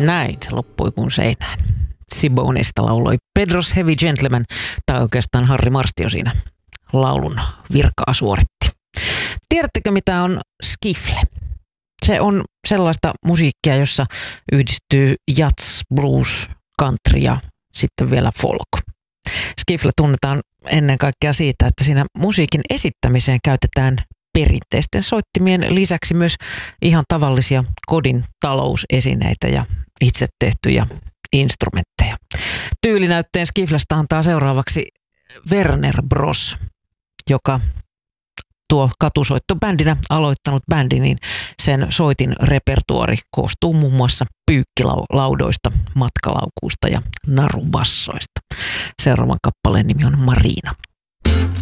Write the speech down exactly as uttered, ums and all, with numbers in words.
Näin se loppui kuin seinään. Siboneysta lauloi Pedro's Heavy Gentleman, tai oikeastaan Harri Marstio siinä laulun virkaa suoritti. Tiedättekö mitä on skifle? Se on sellaista musiikkia, jossa yhdistyy jazz, blues, country ja sitten vielä folk. Skifle tunnetaan ennen kaikkea siitä, että siinä musiikin esittämiseen käytetään perinteisten soittimien lisäksi myös ihan tavallisia kodin talousesineitä ja itse tehtyjä instrumentteja. Tyylinäytteen skiflestä antaa seuraavaksi Werner Bros, joka tuo katusoittobändinä aloittanut bändi, niin sen soitin repertuori koostuu muun muassa pyykkilaudoista, matkalaukuista ja narubassoista. Seuraavan kappaleen nimi on Marina.